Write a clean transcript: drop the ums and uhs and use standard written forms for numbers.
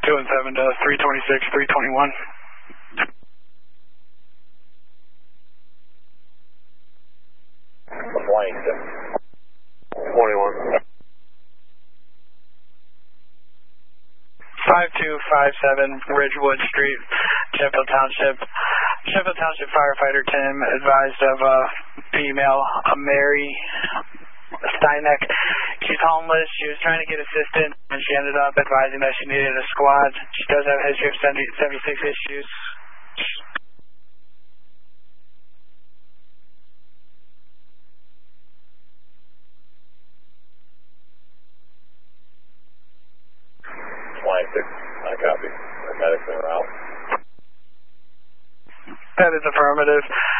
217 to 326, 321. 21. 5257 Ridgewood Street, Sheffield Township. Sheffield Township firefighter Tim advised of a female, Mary Steineck. She's homeless. She was trying to get assistance, and she ended up advising that she needed a squad. She does have a history of 76 issues. I copy. The medics are out. That is affirmative.